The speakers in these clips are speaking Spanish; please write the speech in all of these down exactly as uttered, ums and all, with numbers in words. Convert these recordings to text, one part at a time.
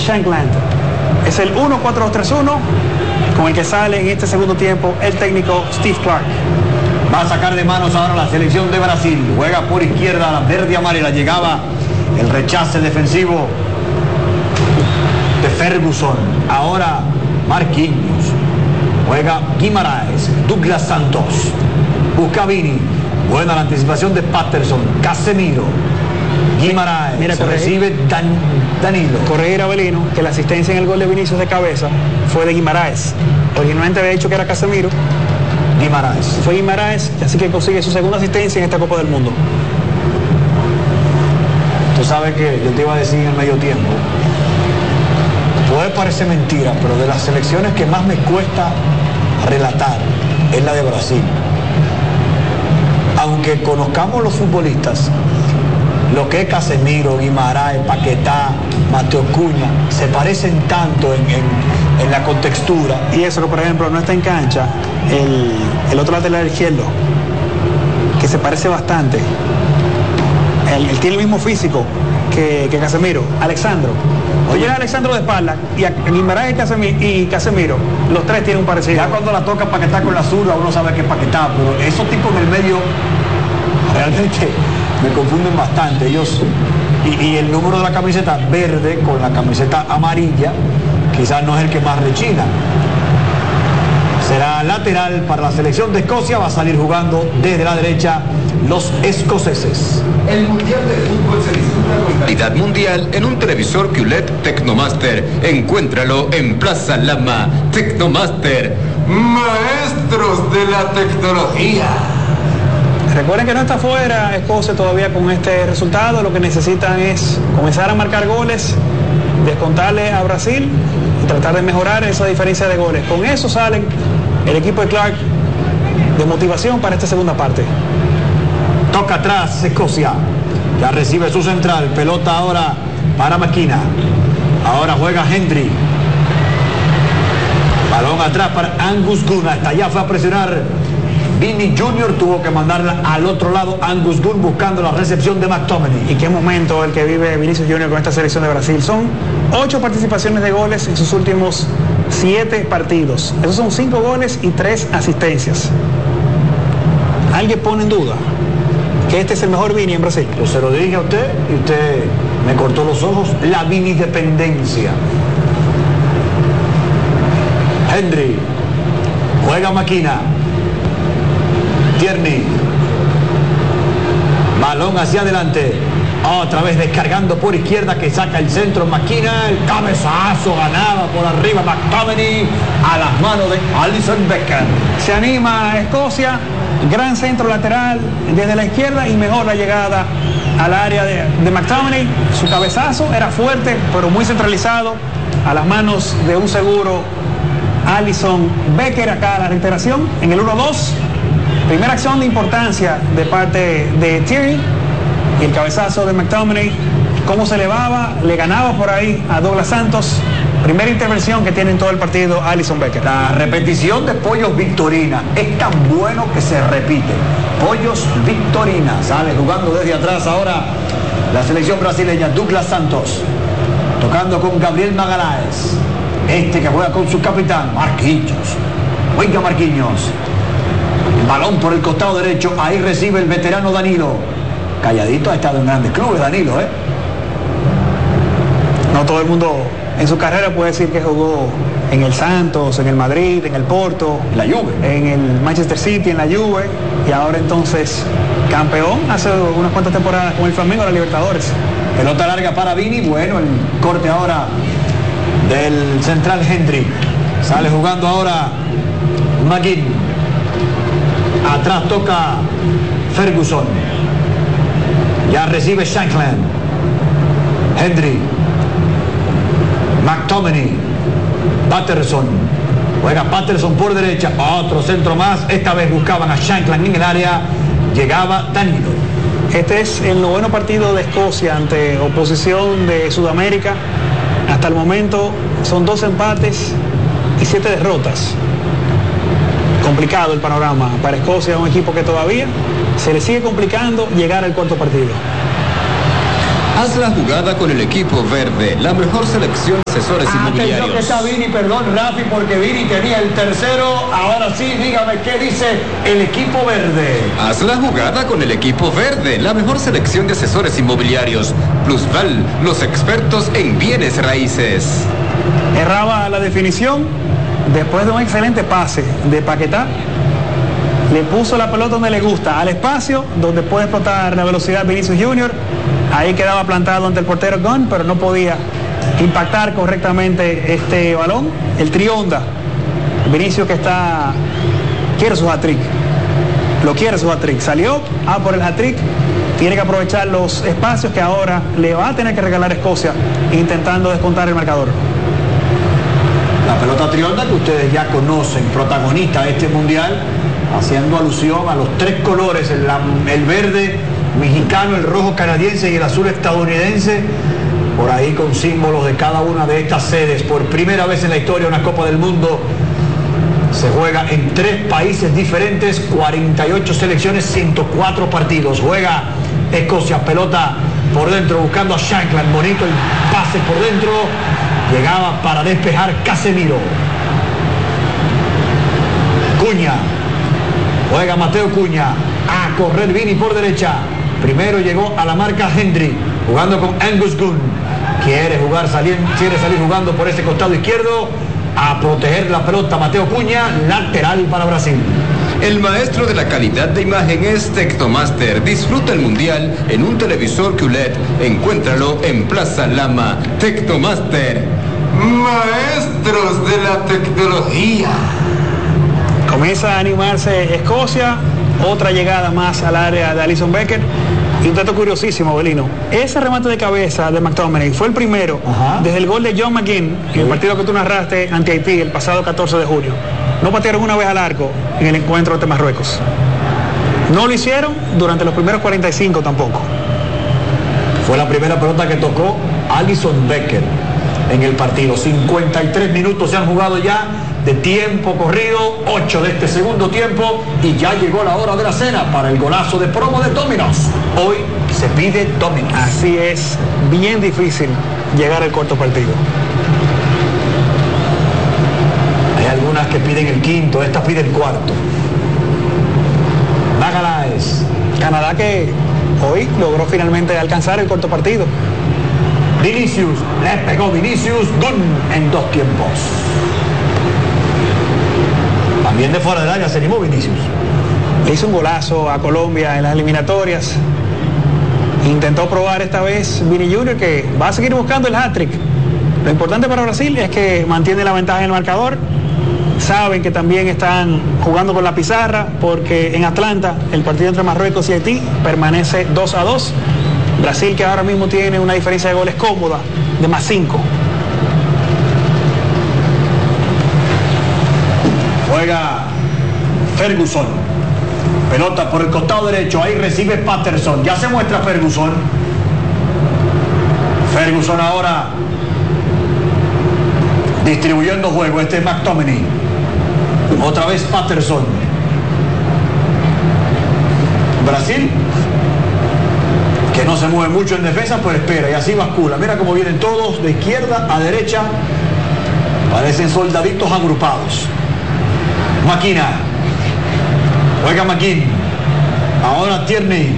Shankland. Es el uno cuatro dos tres uno con el que sale en este segundo tiempo el técnico Steve Clark. Va a sacar de manos ahora la selección de Brasil. Juega por izquierda, la verde amarela. Llegaba el rechace defensivo de Ferguson. Ahora Marquinhos. Juega Guimaraes. Douglas Santos. Busca Vini. Buena la anticipación de Patterson. Casemiro. Guimaraes. Mira, recibe Dan, Danilo. Corregir a Avelino que la asistencia en el gol de Vinicius de cabeza fue de Guimaraes. Originalmente había dicho que era Casemiro. Guimaraes. Fue Guimaraes, así que consigue su segunda asistencia en esta Copa del Mundo. Tú sabes que yo te iba a decir en el medio tiempo. Puede parecer mentira, pero de las selecciones que más me cuesta relatar es la de Brasil. Aunque conozcamos los futbolistas, lo que es Casemiro, Guimaraes, Paquetá, Mateo Cunha, se parecen tanto en, en, en la contextura. Y eso que, por ejemplo, no está en cancha el, el otro lateral izquierdo, que se parece bastante. Él, él tiene el mismo físico que, que Casemiro, Alexandro. Oye, Alexandro de espalda y a Guimaraes y Casemiro, y Casemiro, los tres tienen un parecido. Ya cuando la toca Paquetá con la zurda, uno sabe que es Paquetá, pero esos tipos en el medio realmente me confunden bastante. Ellos y, y el número de la camiseta verde con la camiseta amarilla quizás no es el que más rechina. Será lateral para la selección de Escocia. Va a salir jugando desde la derecha los escoceses. El Mundial de Fútbol se disfruta con calidad mundial en un televisor Q L E D Tecnomaster. Encuéntralo en Plaza Lama. Tecnomaster, maestros de la tecnología. Recuerden que no está fuera Escocia todavía con este resultado. Lo que necesitan es comenzar a marcar goles, descontarle a Brasil y tratar de mejorar esa diferencia de goles. Con eso salen el equipo de Clark de motivación para esta segunda parte. Toca atrás Escocia. Ya recibe su central. Pelota ahora para Maquina. Ahora juega Hendry. Balón atrás para Angus Gunn. Hasta allá fue a presionar Vini Junior. Tuvo que mandarla al otro lado. Angus Gunn buscando la recepción de McTominay. Y qué momento el que vive Vinicius Junior con esta selección de Brasil. Son ocho participaciones de goles en sus últimos siete partidos. Esos son cinco goles y tres asistencias. ¿Alguien pone en duda que este es el mejor Vini en Brasil? Pues se lo dije a usted y usted me cortó los ojos. La Vini dependencia. Hendry. Juega Maquina. Tierney. Balón hacia adelante. Otra vez descargando por izquierda que saca el centro Maquina. El cabezazo ganaba por arriba McTominay a las manos de Alisson Becker. Se anima a Escocia. Gran centro lateral desde la izquierda y mejor la llegada al área de, de McTominay. Su cabezazo era fuerte pero muy centralizado a las manos de un seguro Alisson Becker. Acá la reiteración en el uno dos. Primera acción de importancia de parte de Tierney y el cabezazo de McTominay. Cómo se elevaba, le ganaba por ahí a Douglas Santos. Primera intervención que tiene en todo el partido Alisson Becker. La repetición de Pollos Victorina es tan bueno que se repite. Pollos Victorina. Sale jugando desde atrás ahora la selección brasileña. Douglas Santos tocando con Gabriel Magalhães. Este que juega con su capitán Marquinhos. Oiga Marquinhos. Balón por el costado derecho. Ahí recibe el veterano Danilo. Calladito, ha estado en grandes clubes Danilo, ¿eh? No todo el mundo en su carrera puede decir que jugó en el Santos, en el Madrid, en el Porto, en la Juve, en el Manchester City, en la Juve, y ahora entonces campeón hace unas cuantas temporadas con el Flamengo de la Libertadores. Pelota larga para Vini. Bueno, el corte ahora del central Hendry. Sale jugando ahora McGinn. Atrás toca Ferguson. Ya recibe Shankland. Hendry. McTominay. Patterson. Juega Patterson por derecha. Otro centro más. Esta vez buscaban a Shankland en el área. Llegaba Danilo. Este es el noveno partido de Escocia ante oposición de Sudamérica. Hasta el momento son dos empates y siete derrotas. Complicado el panorama para Escocia, un equipo que todavía se le sigue complicando llegar al cuarto partido. Haz la jugada con el equipo verde, la mejor selección de asesores Atención inmobiliarios. que está Vini, perdón Rafi, porque Vini tenía el tercero. Ahora sí, dígame qué dice el equipo verde. Haz la jugada con el equipo verde, la mejor selección de asesores inmobiliarios. Plusval, los expertos en bienes raíces. Erraba la definición después de un excelente pase de Paquetá. Le puso la pelota donde le gusta, al espacio, donde puede explotar la velocidad Vinicius Junior Ahí quedaba plantado ante el portero Gunn, pero no podía impactar correctamente este balón. El trionda. Vinicius que está... quiere su hat-trick. Lo quiere su hat-trick. Salió a por el hat-trick. Tiene que aprovechar los espacios que ahora le va a tener que regalar Escocia, intentando descontar el marcador. La pelota trionda que ustedes ya conocen, protagonista de este mundial, haciendo alusión a los tres colores, el, el verde mexicano, el rojo canadiense y el azul estadounidense, por ahí con símbolos de cada una de estas sedes. Por primera vez en la historia una Copa del Mundo se juega en tres países diferentes, cuarenta y ocho selecciones, ciento cuatro partidos. Juega Escocia, pelota por dentro buscando a Shankland, bonito el pase por dentro, llegaba para despejar Casemiro. Cuña, juega Mateo Cuña, a correr Vini por derecha. Primero llegó a la marca Hendry, jugando con Angus Gunn. Quiere jugar, salir, quiere salir jugando por ese costado izquierdo, a proteger la pelota Mateo Cuña, lateral para Brasil. El maestro de la calidad de imagen es Tecnomaster. Disfruta el mundial en un televisor Q L E D. Encuéntralo en Plaza Lama. Tecnomaster. Maestros de la tecnología. Comienza a animarse Escocia, otra llegada más al área de Alisson Becker. Y un dato curiosísimo, Belino. Ese remate de cabeza de McTominay fue el primero. Ajá. Desde el gol de John McGinn, en el partido que tú narraste ante Haití el pasado catorce de junio. No patearon una vez al arco en el encuentro ante Marruecos. No lo hicieron durante los primeros cuarenta y cinco tampoco. Fue la primera pelota que tocó Alisson Becker en el partido. cincuenta y tres minutos se han jugado ya de tiempo corrido, ocho de este segundo tiempo, y ya llegó la hora de la cena para el golazo de promo de Domino's. Hoy se pide Domino's. Así es, bien difícil llegar al corto partido. Hay algunas que piden el quinto, esta pide el cuarto. Magalhães. Canadá que hoy logró finalmente alcanzar el corto partido. Vinicius, le pegó Vinicius, Gunn en dos tiempos. También de fuera del área se animó Vinicius. Le hizo un golazo a Colombia en las eliminatorias. Intentó probar esta vez Vini Junior, que va a seguir buscando el hat-trick. Lo importante para Brasil es que mantiene la ventaja en el marcador. Saben que también están jugando con la pizarra, porque en Atlanta el partido entre Marruecos y Haití permanece dos a dos. Brasil, que ahora mismo tiene una diferencia de goles cómoda de más cinco. Juega Ferguson, pelota por el costado derecho, ahí recibe Patterson, ya se muestra Ferguson. Ferguson ahora distribuyendo juego, este es McTominay, otra vez Patterson. Brasil, que no se mueve mucho en defensa, pues espera y así bascula. Mira cómo vienen todos de izquierda a derecha, parecen soldaditos agrupados. Maquina, juega McGinn, ahora Tierney,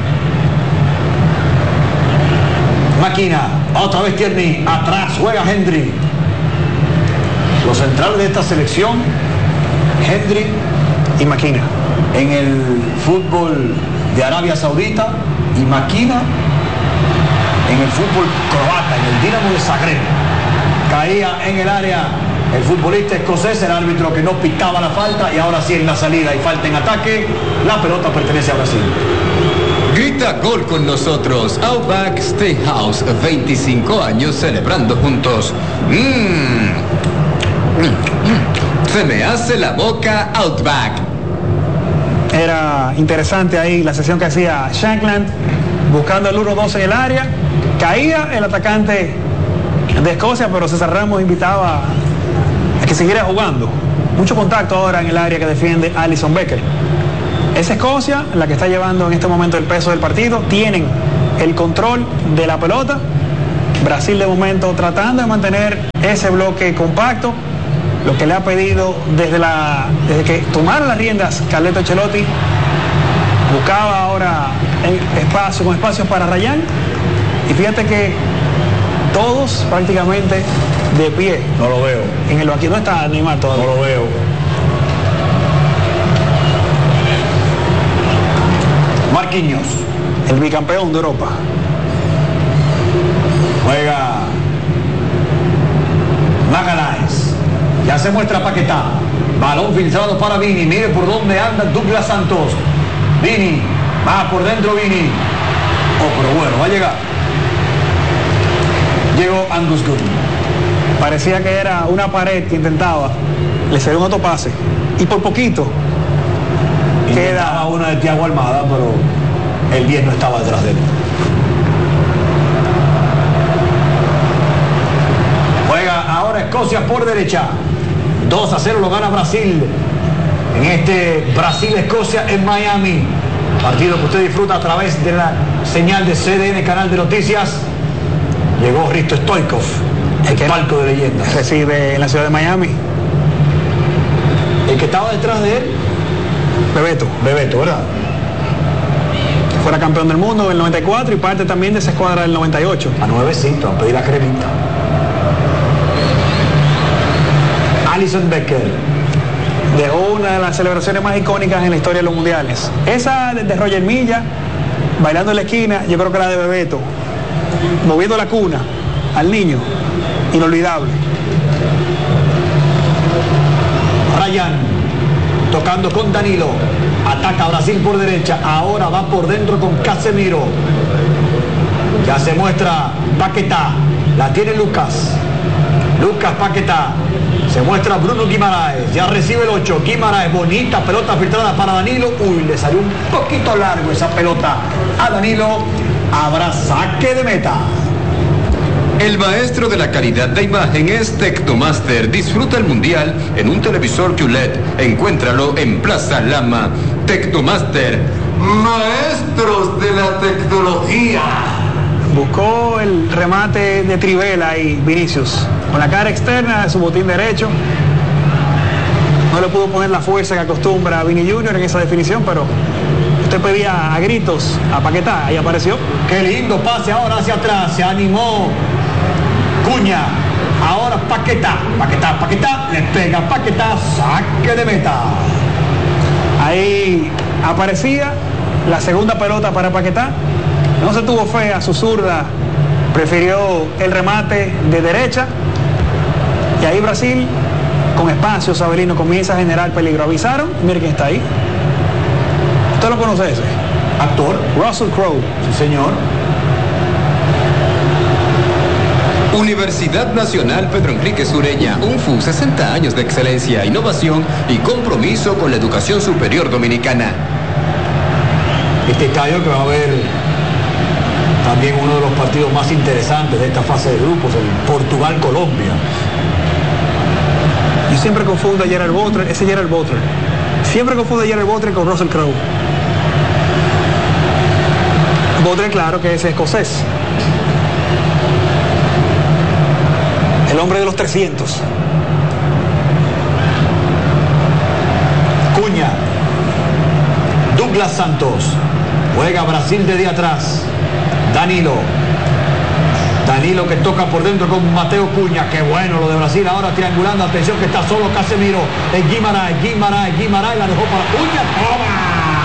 Maquina, otra vez Tierney, atrás juega Hendry. Los centrales de esta selección, Hendry y Maquina. En el fútbol de Arabia Saudita y Maquina en el fútbol croata, en el Dinamo de Zagreb. Caía en el área el futbolista escocés, el árbitro que no pitaba la falta, y ahora sí en la salida y falta en ataque, la pelota pertenece a Brasil. Grita gol con nosotros. Outback Steakhouse, veinticinco años celebrando juntos. Mmm. Se me hace la boca Outback. Era interesante ahí la sesión que hacía Shankland, buscando el uno dos en el área. Caía el atacante de Escocia, pero César Ramos invitaba a que siguiera jugando. Mucho contacto ahora en el área que defiende Alisson Becker. Es Escocia la que está llevando en este momento el peso del partido. Tienen el control de la pelota. Brasil de momento tratando de mantener ese bloque compacto, lo que le ha pedido desde, la, desde que tomaron las riendas Carleto Ancelotti. Buscaba ahora espacio, con espacios para Rayán, y fíjate que todos prácticamente de pie. No lo veo. En el banquillo no está Neymar todavía. No lo veo. Marquinhos, el bicampeón de Europa. Juega Magaláes. Ya se muestra Paquetá. Balón filtrado para Vini. Mire por dónde anda Douglas Santos. Vini. Va por dentro Vini. Oh, pero bueno, va a llegar. Llegó Angus Goodwin. Parecía que era una pared que intentaba. Le salió un autopase. Y por poquito. Queda una de Thiago Almada, pero el diez no estaba detrás de él. Juega ahora Escocia por derecha. dos a cero lo gana Brasil. En este Brasil-Escocia en Miami. Partido que usted disfruta a través de la señal de C D N, canal de noticias. Llegó Risto Stoichkov, el que palco de leyendas. Reside en la ciudad de Miami. El que estaba detrás de él, Bebeto. Bebeto, ¿verdad? Fuera campeón del mundo en el noventa y cuatro y parte también de esa escuadra del noventa y ocho. A nuevecito, a pedir la cremita. Alisson Becker. Dejó una de las celebraciones más icónicas en la historia de los mundiales. Esa de, de Roger Milla, bailando en la esquina, yo creo que la de Bebeto, moviendo la cuna al niño, inolvidable. Rayán, tocando con Danilo, ataca Brasil por derecha, ahora va por dentro con Casemiro. Ya se muestra Paquetá, la tiene Lucas. Lucas Paquetá. Se muestra Bruno Guimaraes, ya recibe el ocho, Guimaraes, bonita pelota filtrada para Danilo. Uy, le salió un poquito largo esa pelota a Danilo. Habrá saque de meta. El maestro de la calidad de imagen es Tecnomaster. Disfruta el mundial en un televisor Q L E D. Encuéntralo en Plaza Lama. Tecnomaster. Maestros de la tecnología. Buscó el remate de Trivela y Vinicius. Con la cara externa de su botín derecho. No le pudo poner la fuerza que acostumbra a Vini Junior en esa definición, pero usted pedía a gritos a Paquetá, ahí apareció. Qué lindo pase ahora hacia atrás, se animó Cuña. Ahora Paquetá, Paquetá, Paquetá, le pega Paquetá, saque de meta. Ahí aparecía la segunda pelota para Paquetá. No se tuvo fe a su zurda, prefirió el remate de derecha. Y ahí Brasil, con espacio, Sabelino comienza a generar peligro. Avisaron, mire quién está ahí. ¿Usted lo conoce ese? Actor. Russell Crowe. Sí, señor. Universidad Nacional Pedro Enrique Sureña, U N F U, sesenta años de excelencia, innovación y compromiso con la educación superior dominicana. Este estadio que va a haber también uno de los partidos más interesantes de esta fase de grupos, el Portugal-Colombia. Yo siempre confundo a Gerard Butler, ese Gerard Butler. Siempre confundo a Gerard Butler con Russell Crowe. Butler, claro que es escocés. El hombre de los trescientos. Cuña. Douglas Santos. Juega Brasil desde atrás. Danilo. Danilo que toca por dentro con Mateo Cuña. Qué bueno lo de Brasil. Ahora triangulando. Atención que está solo Casemiro. Es Guimaraes, Guimaraes, Guimaraes. La dejó para Cuña. ¡Toma!